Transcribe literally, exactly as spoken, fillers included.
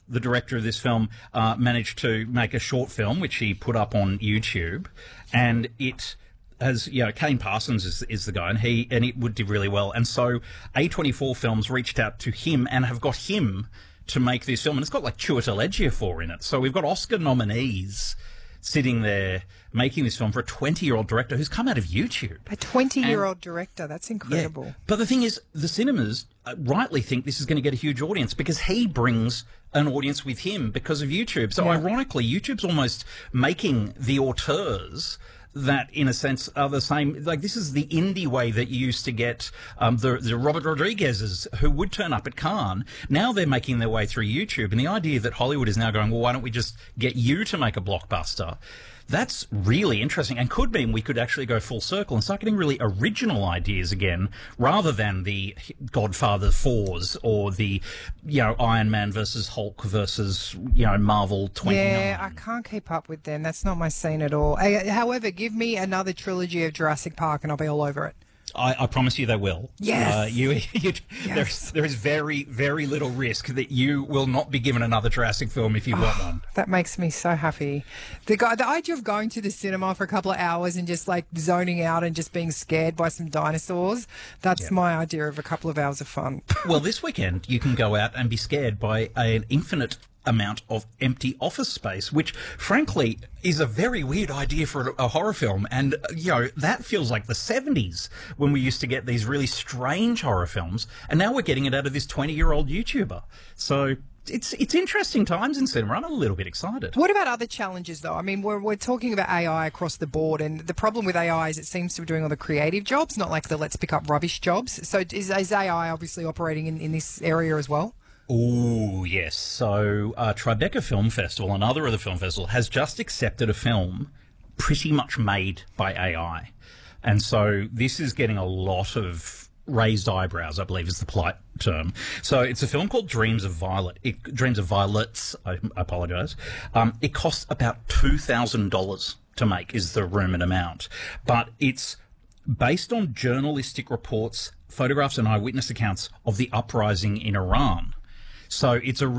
the director of this film, uh, managed to make a short film, which he put up on YouTube, and it has, you know, Kane Parsons is, is the guy, and he and it would do really well. And so A twenty-four Films reached out to him and have got him to make this film, and it's got like Chiwetel Ejiofor in it. So we've got Oscar nominees sitting there making this film for a twenty-year-old director who's come out of YouTube. A twenty-year-old director, that's incredible. Yeah. But the thing is, the cinemas rightly think this is going to get a huge audience because he brings an audience with him because of YouTube. So Yeah. ironically, YouTube's almost making the auteurs that, in a sense, are the same. Like, this is the indie way that you used to get um, the, the Robert Rodriguez's who would turn up at Cannes. Now they're making their way through YouTube. And the idea that Hollywood is now going, well, why don't we just get you to make a blockbuster? That's really interesting, and could mean we could actually go full circle and start getting really original ideas again, rather than the Godfather fours or the, you know, Iron Man versus Hulk versus, you know, Marvel twenty-nine. Yeah, I can't keep up with them. That's not my scene at all. Uh, However, give me another trilogy of Jurassic Park and I'll be all over it. I, I promise you they will. Yes. Uh, you, you, Yes. There's, there is very, very little risk that you will not be given another Jurassic film if you want one. That makes me so happy. The guy, the idea of going to the cinema for a couple of hours and just like zoning out and just being scared by some dinosaurs, that's Yeah. my idea of a couple of hours of fun. Well, this weekend you can go out and be scared by an infinite amount of empty office space, which frankly is a very weird idea for a horror film. And, you know, that feels like the seventies when we used to get these really strange horror films. And now we're getting it out of this twenty-year-old YouTuber. So it's it's interesting times in cinema. I'm a little bit excited. What about other challenges, though? I mean, we're, we're talking about A I across the board, and the problem with A I is it seems to be doing all the creative jobs, not like the let's pick up rubbish jobs. So is, is A I obviously operating in, in this area as well? Oh, yes. So uh, Tribeca Film Festival, another of the film festival, has just accepted a film pretty much made by A I. And so this is getting a lot of raised eyebrows, I believe is the polite term. So it's a film called Dreams of Violet. It, Dreams of Violets, I apologise. Um, it costs about two thousand dollars to make is the rumoured amount. But it's based on journalistic reports, photographs and eyewitness accounts of the uprising in Iran. So it's a